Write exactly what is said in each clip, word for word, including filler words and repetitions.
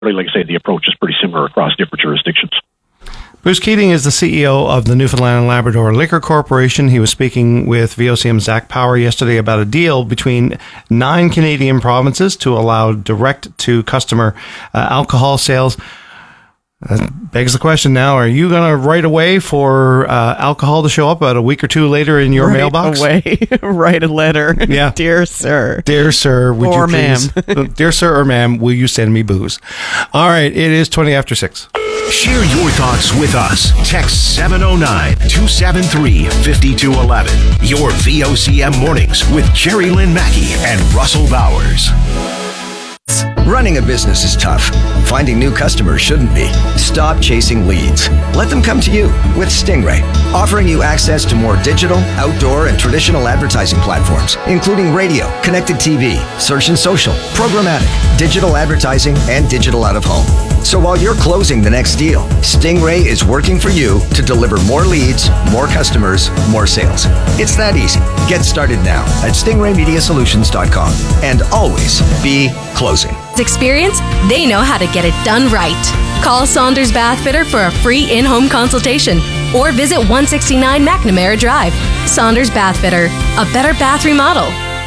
like I say, the approach is pretty similar across different jurisdictions. Bruce Keating is the C E O of the Newfoundland and Labrador Liquor Corporation. He was speaking with V O C M's Zach Power yesterday about a deal between nine Canadian provinces to allow direct-to-customer uh, alcohol sales. That begs the question now, are you going to right away for uh, alcohol to show up about a week or two later in your right mailbox? Away. Write a letter. Yeah. Dear sir. Dear sir, would or you please, ma'am. Dear sir or ma'am, will you send me booze? All right, it is twenty after six. Share your thoughts with us. Text seven oh nine, two seven three, five two one one. Your V O C M Mornings with Jerry Lynn Mackey and Russell Bowers. Running a business is tough. Finding new customers shouldn't be. Stop chasing leads. Let them come to you with Stingray, offering you access to more digital, outdoor, and traditional advertising platforms, including radio, connected T V, search and social, programmatic, digital advertising, and digital out of home. So while you're closing the next deal, Stingray is working for you to deliver more leads, more customers, more sales. It's that easy. Get started now at stingray media solutions dot com and always be closing. Experience, they know how to get it done right. Call Saunders Bath Fitter for a free in-home consultation or visit one sixty-nine McNamara Drive. Saunders Bath Fitter, a better bath remodel.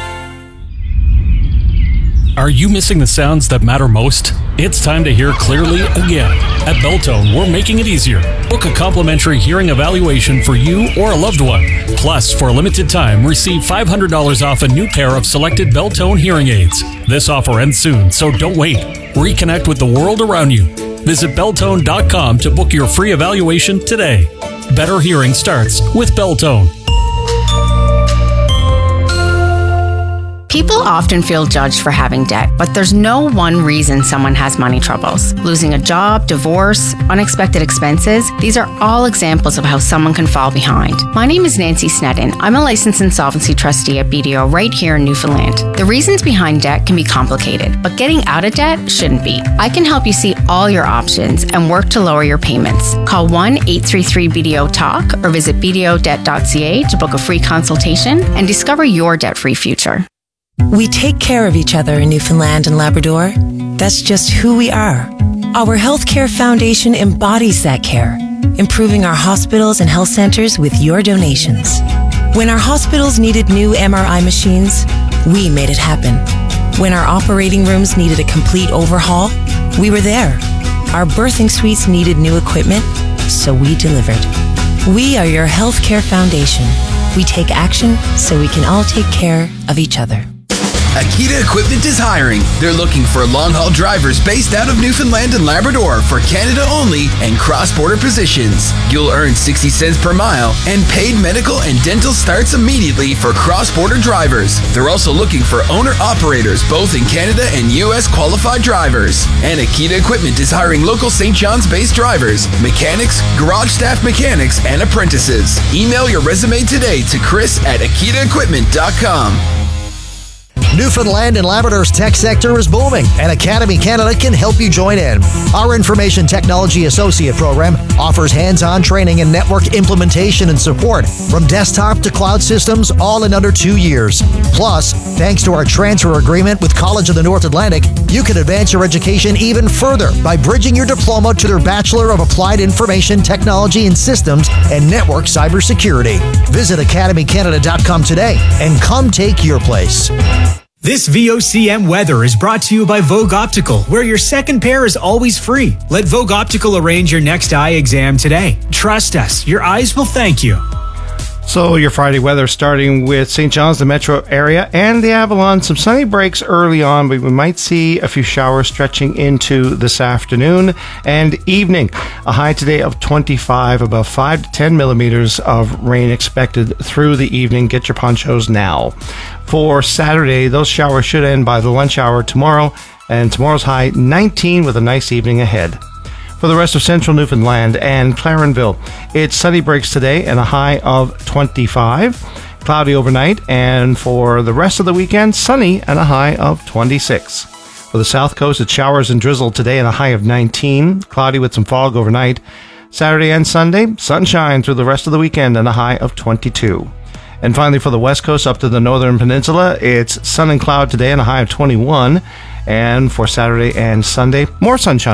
Are you missing the sounds that matter most? It's time to hear clearly again. At Beltone, we're making it easier. Book a complimentary hearing evaluation for you or a loved one. Plus, for a limited time, receive five hundred dollars off a new pair of selected Beltone hearing aids. This offer ends soon, so don't wait. Reconnect with the world around you. Visit beltone dot com to book your free evaluation today. Better hearing starts with Beltone. People often feel judged for having debt, but there's no one reason someone has money troubles. Losing a job, divorce, unexpected expenses, these are all examples of how someone can fall behind. My name is Nancy Sneddon. I'm a licensed insolvency trustee at B D O right here in Newfoundland. The reasons behind debt can be complicated, but getting out of debt shouldn't be. I can help you see all your options and work to lower your payments. Call one eight three three B D O talk or visit b d o debt dot c a to book a free consultation and discover your debt-free future. We take care of each other in Newfoundland and Labrador. That's just who we are. Our Healthcare Foundation embodies that care, improving our hospitals and health centers with your donations. When our hospitals needed new M R I machines, we made it happen. When our operating rooms needed a complete overhaul, we were there. Our birthing suites needed new equipment, so we delivered. We are your Healthcare Foundation. We take action so we can all take care of each other. Akita Equipment is hiring. They're looking for long-haul drivers based out of Newfoundland and Labrador for Canada only and cross-border positions. You'll earn sixty cents per mile, and paid medical and dental starts immediately for cross-border drivers. They're also looking for owner-operators both in Canada and U S qualified drivers. And Akita Equipment is hiring local Saint John's-based drivers, mechanics, garage staff mechanics, and apprentices. Email your resume today to Chris at akita equipment dot com. Newfoundland and Labrador's tech sector is booming, and Academy Canada can help you join in. Our Information Technology Associate program offers hands-on training in network implementation and support, from desktop to cloud systems, all in under two years. Plus, thanks to our transfer agreement with College of the North Atlantic, you can advance your education even further by bridging your diploma to their Bachelor of Applied Information Technology and Systems and Network Cybersecurity. Visit academy canada dot com today and come take your place. This V O C M weather is brought to you by Vogue Optical, where your second pair is always free. Let Vogue Optical arrange your next eye exam today. Trust us, your eyes will thank you. So your Friday weather starting with Saint John's, the metro area, and the Avalon. Some sunny breaks early on, but we might see a few showers stretching into this afternoon and evening. A high today of twenty-five, about five to ten millimeters of rain expected through the evening. Get your ponchos now. For Saturday, those showers should end by the lunch hour tomorrow, and tomorrow's high nineteen with a nice evening ahead. For the rest of central Newfoundland and Clarenville, it's sunny breaks today and a high of twenty-five. Cloudy overnight, and for the rest of the weekend, sunny and a high of twenty-six. For the south coast, it's showers and drizzle today and a high of nineteen. Cloudy with some fog overnight. Saturday and Sunday, sunshine through the rest of the weekend and a high of twenty-two. And finally, for the west coast up to the northern peninsula, it's sun and cloud today and a high of twenty-one. And for Saturday and Sunday, more sunshine.